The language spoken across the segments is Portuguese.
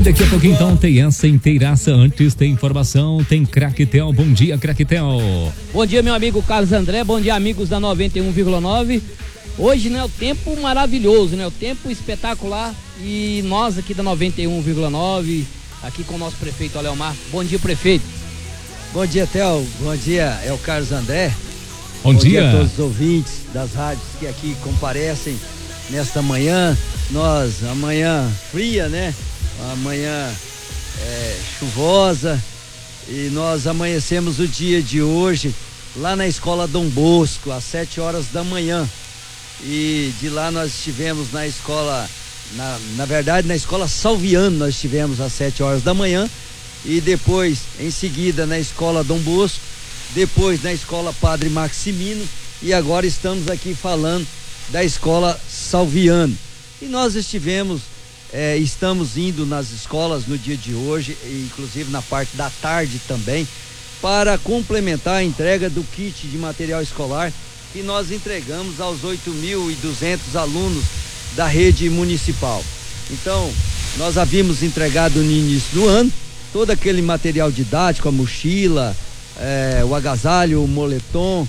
Daqui a pouquinho então tem essa inteiraça. Antes tem informação, tem Craquetel. Bom dia, Craquetel. Bom dia, meu amigo Carlos André. Bom dia, amigos da 91,9. Hoje, né, o tempo maravilhoso, né? O tempo espetacular. E nós aqui da 91,9, aqui com o nosso prefeito Aleomar. Bom dia, prefeito. Bom dia, Theo. Bom dia, é o Carlos André. Bom dia A todos os ouvintes das rádios que aqui comparecem nesta manhã. Amanhã fria, né? Amanhã chuvosa. E nós amanhecemos o dia de hoje lá na escola Dom Bosco, às 7 horas da manhã. E de lá nós estivemos na escola, na verdade na escola Salviano nós estivemos às 7 horas da manhã. E depois, em seguida, na escola Dom Bosco, depois na escola Padre Maximino, e agora estamos aqui falando da escola Salviano. E nós estamos indo nas escolas no dia de hoje, inclusive na parte da tarde também, para complementar a entrega do kit de material escolar que nós entregamos aos 8.200 alunos da rede municipal. Então, nós havíamos entregado no início do ano todo aquele material didático, a mochila, o agasalho, o moletom,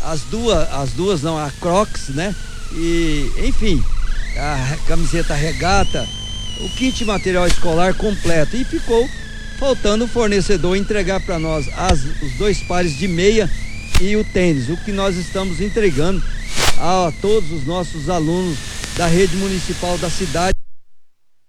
a Crocs, né? E, enfim, a camiseta regata, o kit material escolar completo. E ficou faltando o fornecedor entregar para nós os 2 pares de meia e o tênis, o que nós estamos entregando a todos os nossos alunos da rede municipal da cidade.